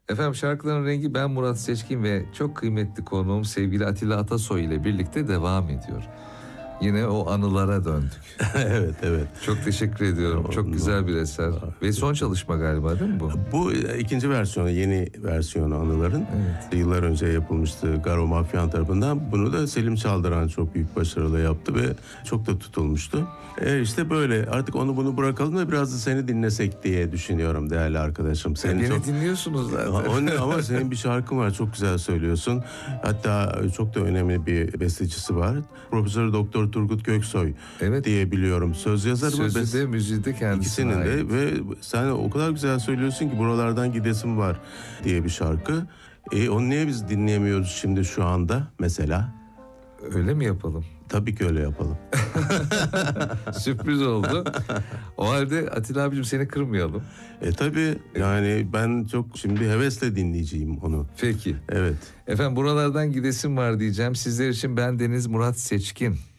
Efendim şarkıların rengi ben Murat Seçkin ve çok kıymetli konuğum sevgili Atilla Atasoy ile birlikte devam ediyor. Yine o anılara döndük. Evet. Çok teşekkür ediyorum. Çok güzel bir eser. Ve son çalışma galiba değil mi bu? Bu ikinci versiyonu, yeni versiyonu Anıların. Evet. Yıllar önce yapılmıştı Garo Mafyan tarafından. Bunu da Selim Çaldıran çok büyük başarıyla yaptı ve çok da tutulmuştu. İşte böyle artık onu bunu bırakalım da biraz da seni dinlesek diye düşünüyorum değerli arkadaşım. Beni çok dinliyorsunuz zaten. Ama senin bir şarkın var, çok güzel söylüyorsun. Hatta çok da önemli bir bestecisi var. Profesör Doktor Turgut Göksoy diye biliyorum. Söz yazarı mı? Sözü de müziği de kendisine İkisinin de ait. ve sen o kadar güzel söylüyorsun ki buralardan gidesim var diye bir şarkı. Onu niye biz dinleyemiyoruz şimdi şu anda mesela? Öyle mi yapalım? Tabii ki öyle yapalım. Sürpriz oldu. O halde Atilla abicim seni kırmayalım. Tabii yani ben çok şimdi hevesle dinleyeceğim onu. Peki. Evet. Efendim buralardan gidesim var diyeceğim. Sizler için ben Deniz Murat Seçkin.